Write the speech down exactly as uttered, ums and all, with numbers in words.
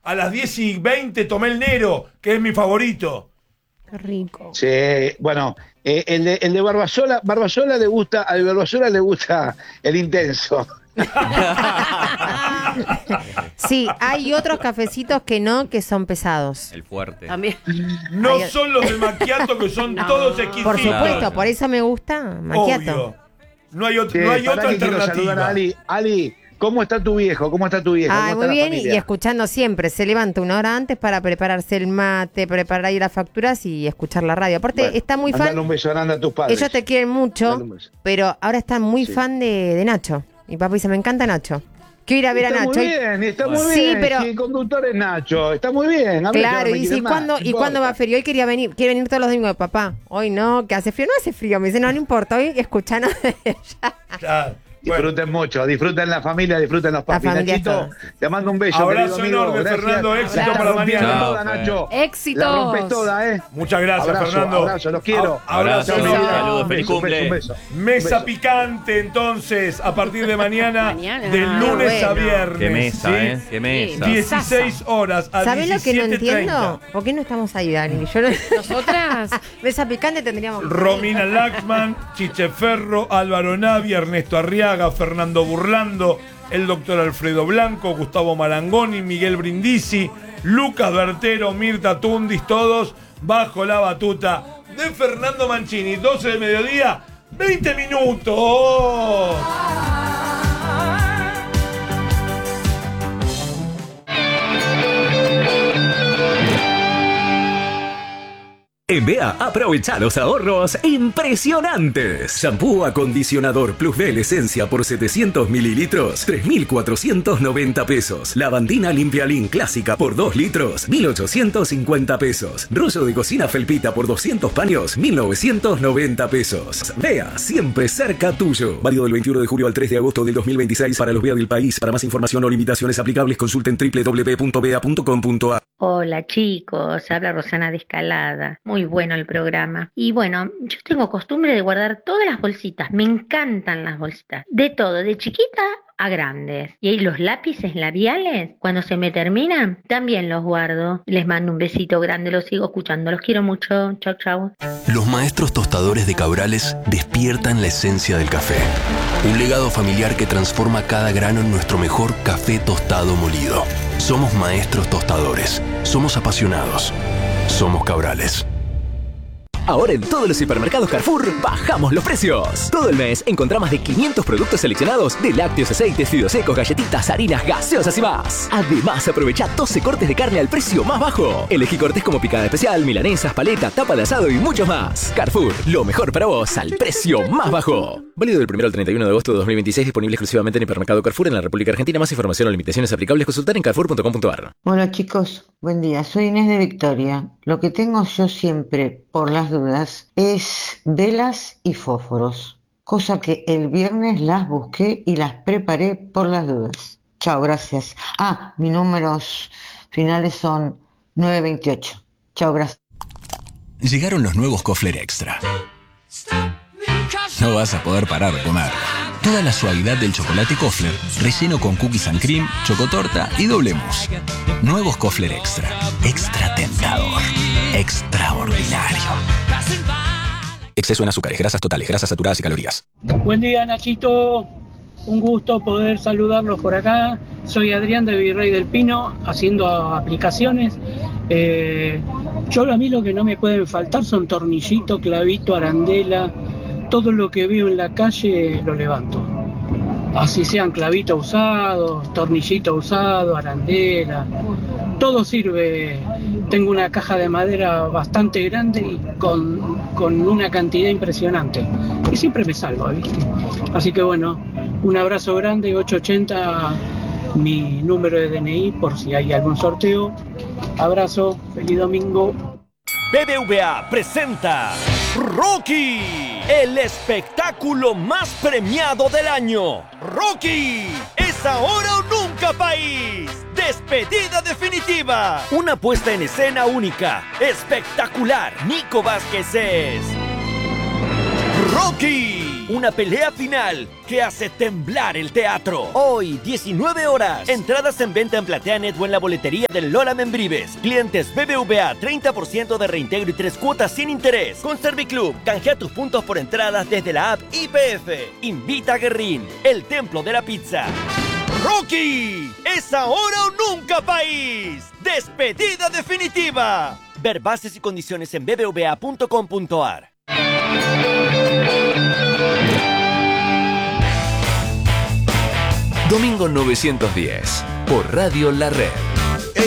a las diez y veinte tomé el Nero, que es mi favorito. Qué rico. Sí, bueno, eh, el, de, el de Barbasola, Barbasola le gusta, al Barbasola le gusta el intenso. Sí, hay otros cafecitos que no, que son pesados. El fuerte. También. No Ay, son los de macchiato, que son No. todos exquisitos. Por supuesto, por eso me gusta macchiato. Obvio. No hay, ot- Sí, no hay pará otra que quiero saludar alternativa. a Ali. Ali, ¿cómo está tu viejo? ¿Cómo está tu viejo? Ay, ¿Cómo está muy la bien, y, familia? y escuchando siempre. Se levanta una hora antes para prepararse el mate, preparar ahí las facturas y escuchar la radio. Aparte, Bueno, está muy mandale fan. un beso grande a tus padres. Ellos te quieren mucho, Mandale un beso. pero ahora están muy Sí. fan de, de Nacho. Mi papá dice, me encanta Nacho. Quiero ir a ver Está a Nacho. muy Y- bien, está muy Sí, bien. pero- Sí, el conductor es Nacho. Está muy bien. A ver, Claro, que ahora y me dice, quieren ¿y más, cuándo, no ¿y cuándo va importa. frío? Hoy quería venir, quiere venir todos los domingos de papá. Hoy no, que hace frío. No hace frío. Me dice, no, no importa, hoy escuchanos de ella. Ya. Bueno, Disfruten mucho, disfruten la familia, disfruten los papis. familia Nachito, está. te mando un beso. Abrazo querido amigo. enorme, Gracias. Fernando, éxito La para rompieron mañana. toda, Chao, Nacho. Éxitos. La rompes toda, ¿eh? muchas gracias, Abrazo, Fernando. abrazo, los quiero. A- abrazo, Abrazo, enorme. saludos, Un feliz beso, un beso, cumple. un beso. Mesa Un beso. picante, entonces, a partir de mañana, Mañana. de lunes Bueno. a viernes. Qué mesa, ¿sí? ¿eh? Qué mesa. Sí. dieciséis horas a ¿Sabés lo que no diecisiete entiendo? treinta. ¿Por qué no estamos ahí, Dani? Yo no... Nosotras. Mesa picante tendríamos que- Romina Laxman, Chiche Ferro, Álvaro Navia, Ernesto Arriaga, Fernando Burlando, el doctor Alfredo Blanco, Gustavo Marangoni, Miguel Brindisi, Lucas Bertero, Mirta Tundis, todos bajo la batuta de Fernando Mancini. doce de mediodía, veinte minutos. En B E A, aprovecha los ahorros impresionantes. Shampoo acondicionador Plus B Esencia por setecientos mililitros, tres mil cuatrocientos noventa pesos. Lavandina Limpialin clásica por dos litros, mil ochocientos cincuenta pesos. Rollo de cocina Felpita por doscientos paños, mil novecientos noventa pesos. B E A, siempre cerca tuyo. Válido del veintiuno de julio al tres de agosto del dos mil veintiséis para los B E A del país. Para más información o limitaciones aplicables, consulten doble u doble u doble u punto b e a punto com punto a. Hola chicos, habla Rosana de Escalada. Muy bueno el programa. Y bueno, yo tengo costumbre de guardar todas las bolsitas. Me encantan las bolsitas. De todo, de chiquita a grandes. Y ahí los lápices labiales, cuando se me terminan, también los guardo. Les mando un besito grande, los sigo escuchando. Los quiero mucho. Chau, chau. Los maestros tostadores de Cabrales despiertan la esencia del café. Un legado familiar que transforma cada grano en nuestro mejor café tostado molido. Somos maestros tostadores. Somos apasionados. Somos Cabrales. Ahora en todos los hipermercados Carrefour bajamos los precios. Todo el mes encontrá más de quinientos productos seleccionados de lácteos, aceites, fideos secos, galletitas, harinas, gaseosas y más. Además, aprovecha doce cortes de carne al precio más bajo. Elegí cortes como picada especial, milanesas, paleta, tapa de asado y muchos más. Carrefour, lo mejor para vos al precio más bajo. Válido del primero al treinta y uno de agosto de dos mil veintiséis, disponible exclusivamente en hipermercado Carrefour en la República Argentina. Más información o limitaciones aplicables consultar en carrefour punto com punto a r. Hola chicos, buen día. Soy Inés de Victoria. Lo que tengo yo siempre, por las dudas, es velas y fósforos. Cosa que el viernes las busqué y las preparé por las dudas. Chao, gracias. Ah, mis números finales son nueve veintiocho. Chao, gracias. Llegaron los nuevos Kofler Extra. No vas a poder parar de comer. Toda la suavidad del chocolate Kofler, relleno con cookies and cream, chocotorta y doble mousse. Nuevos Kofler Extra. Extra tentador. Extraordinario. Exceso en azúcares, grasas totales, grasas saturadas y calorías. Buen día, Nachito. Un gusto poder saludarlos por acá. Soy Adrián de Virrey del Pino, haciendo aplicaciones. Eh, yo a mí lo que no me pueden faltar son tornillito, clavito, arandela. Todo lo que veo en la calle lo levanto. Así sean clavitos usados, tornillito usado, arandela. Todo sirve. Tengo una caja de madera bastante grande y con, con una cantidad impresionante. Y siempre me salvo, ¿viste? Así que bueno, un abrazo grande, ocho ochenta, mi número de D N I por si hay algún sorteo. Abrazo, feliz domingo. B B V A presenta Rocky, el espectáculo más premiado del año. Rocky, es ahora o nunca, país. Despedida definitiva. Una puesta en escena única, espectacular. Nico Vázquez es Rocky. una pelea final que hace temblar el teatro. Hoy, diecinueve horas. Entradas en venta en PlateaNet o en la boletería del Lola Membrives. Clientes B B V A, treinta por ciento de reintegro y tres cuotas sin interés. Con Serviclub, canjea tus puntos por entradas desde la app I P F. Invita a Guerrín, el templo de la pizza. ¡Rocky! ¡Es ahora o nunca, país! ¡Despedida definitiva! Ver bases y condiciones en b b v a punto com punto a r. Domingo novecientos diez, por Radio La Red.